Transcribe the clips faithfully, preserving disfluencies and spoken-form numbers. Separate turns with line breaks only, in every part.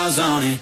cars on it.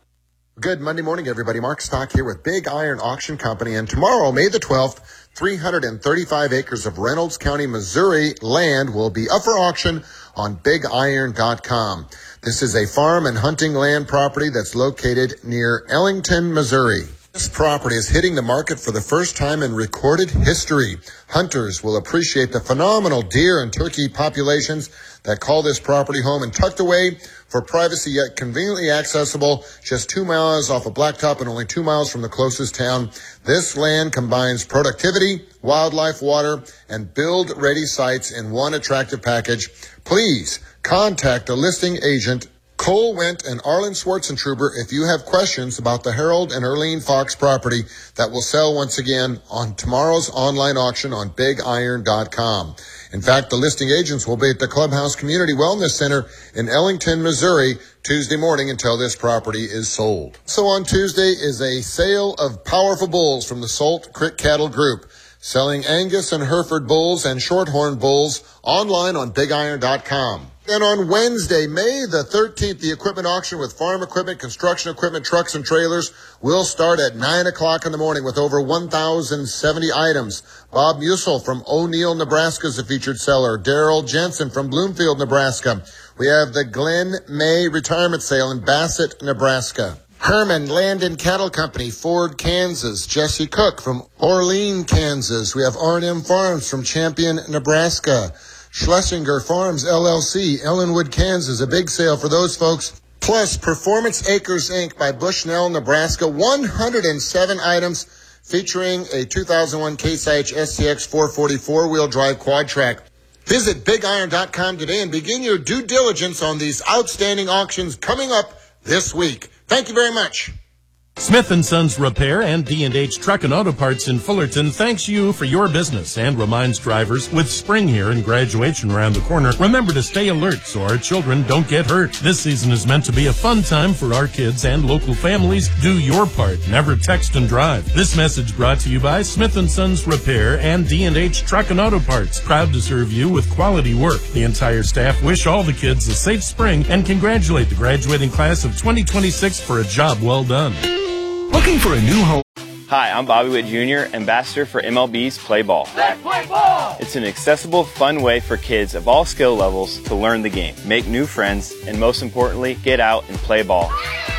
Good Monday morning, everybody. Mark Stock here with Big Iron Auction Company. And tomorrow, May the twelfth, three hundred thirty-five acres of Reynolds County, Missouri land will be up for auction on big iron dot com. This is a farm and hunting land property that's located near Ellington, Missouri. This property is hitting the market for the first time in recorded history. Hunters will appreciate the phenomenal deer and turkey populations that call this property home, and tucked away for privacy yet conveniently accessible just two miles off a blacktop and only two miles from the closest town. This land combines productivity, wildlife, water, and build-ready sites in one attractive package. Please contact the listing agent, Cole Wendt and Arlen Schwartzentruber, if you have questions about the Harold and Erlene Fox property that will sell once again on tomorrow's online auction on big iron dot com. In fact, the listing agents will be at the Clubhouse Community Wellness Center in Ellington, Missouri, Tuesday morning until this property is sold. So on Tuesday is a sale of powerful bulls from the Salt Creek Cattle Group, selling Angus and Hereford bulls and Shorthorn bulls online on big iron dot com. Then on Wednesday, May the thirteenth, the equipment auction with farm equipment, construction equipment, trucks, and trailers will start at nine o'clock in the morning with over one thousand seventy items. Bob Musil from O'Neill, Nebraska is a featured seller. Daryl Jensen from Bloomfield, Nebraska. We have the Glen May retirement sale in Bassett, Nebraska. Herman Land and Cattle Company, Ford, Kansas. Jesse Cook from Orlean, Kansas. We have R and M Farms from Champion, Nebraska. Schlesinger Farms, L L C, Ellenwood, Kansas. A big sale for those folks. Plus, Performance Acres, Incorporated by Bushnell, Nebraska. one hundred seven items featuring a two thousand one Case I H S C X four forty four-wheel drive quad track. Visit big iron dot com today and begin your due diligence on these outstanding auctions coming up this week. Thank you very much.
Smith and Sons Repair and D and H Truck and Auto Parts in Fullerton thanks you for your business and reminds drivers, with spring here and graduation around the corner, remember to stay alert so our children don't get hurt. This season is meant to be a fun time for our kids and local families. Do your part. Never text and drive. This message brought to you by Smith and Sons Repair and D and H Truck and Auto Parts. Proud to serve you with quality work. The entire staff wish all the kids a safe spring and congratulate the graduating class of twenty twenty-six for a job well done.
Looking for a new home?
Hi, I'm Bobby Witt Junior, ambassador for M L B's Play Ball.
Let's play ball!
It's an accessible, fun way for kids of all skill levels to learn the game, make new friends, and most importantly, get out and play ball.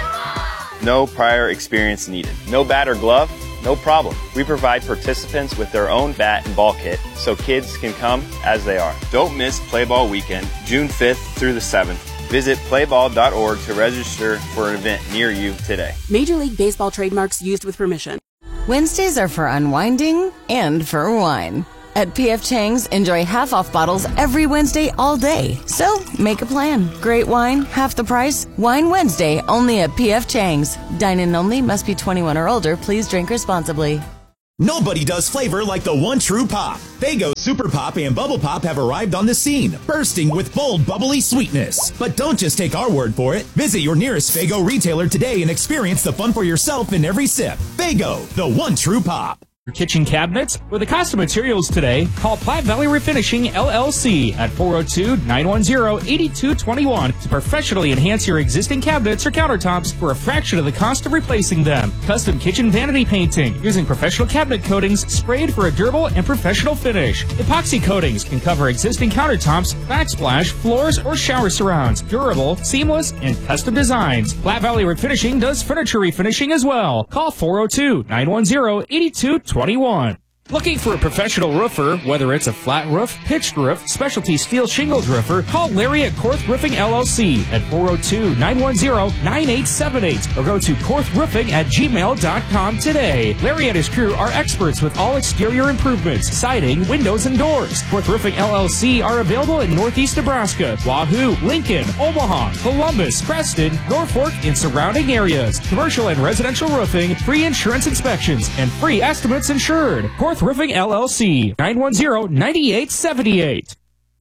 No prior experience needed. No bat or glove? No problem. We provide participants with their own bat and ball kit so kids can come as they are. Don't miss Play Ball Weekend, June fifth through the seventh. Visit play ball dot org to register for an event near you today.
Major League Baseball trademarks used with permission.
Wednesdays are for unwinding and for wine. At P F Chang's, enjoy half-off bottles every Wednesday all day. So, make a plan. Great wine, half the price. Wine Wednesday, only at P F Chang's. Dine-in only, must be twenty-one or older. Please drink responsibly.
Nobody does flavor like the one true pop. Faygo Super Pop and Bubble Pop have arrived on the scene, bursting with bold, bubbly sweetness. But don't just take our word for it. Visit your nearest Faygo retailer today and experience the fun for yourself in every sip. Faygo, the one true pop.
Kitchen cabinets or the cost of materials today, call Platte Valley Refinishing L L C at four oh two, nine one zero, eight two two one to professionally enhance your existing cabinets or countertops for a fraction of the cost of replacing them. Custom kitchen vanity painting using professional cabinet coatings sprayed for a durable and professional finish. Epoxy coatings can cover existing countertops, backsplash, floors, or shower surrounds. Durable, seamless, and custom designs. Platte Valley Refinishing does furniture refinishing as well. Call four oh two, nine one zero, eight two two one. twenty-one. Looking for a professional roofer, whether it's a flat roof, pitched roof, specialty steel shingles roofer, call Larry at Korth Roofing L L C at four oh two, nine one zero, nine eight seven eight or go to korth roofing at gmail dot com today. Larry and his crew are experts with all exterior improvements, siding, windows, and doors. Korth Roofing L L C are available in Northeast Nebraska, Wahoo, Lincoln, Omaha, Columbus, Preston, Norfolk, and surrounding areas. Commercial and residential roofing, free insurance inspections, and free estimates insured. Korth Roofing L L C, nine one zero, nine eight seven eight.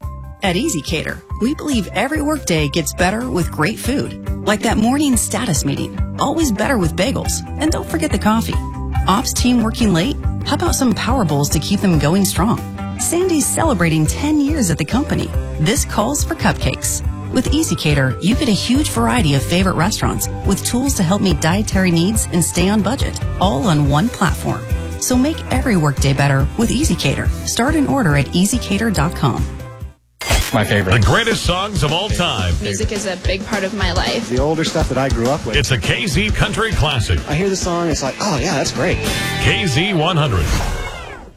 At Easy Cater, we believe every workday gets better with great food. Like that morning status meeting, always better with bagels. And don't forget the coffee. Ops team working late? How about some Power Bowls to keep them going strong? Sandy's celebrating ten years at the company. This calls for cupcakes. With EasyCater, you get a huge variety of favorite restaurants with tools to help meet dietary needs and stay on budget, all on one platform. So make every workday better with EasyCater. Start an order at easy cater dot com.
My favorite.
The greatest songs of all time.
Music is a big part of my life.
The older stuff that I grew up with.
It's a K Z Country Classic.
I hear the song, it's like, oh yeah, that's great.
K Z one hundred.